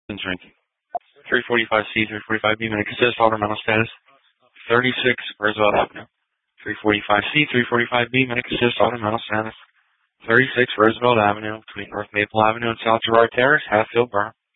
Drink. 345C, 345B, minute consist, ornamental status. 36 Roosevelt Avenue. 345C, 345B, minute consist, ornamental status. 36 Roosevelt Avenue, between North Maple Avenue and South Girard Terrace, Hatfield, Borough.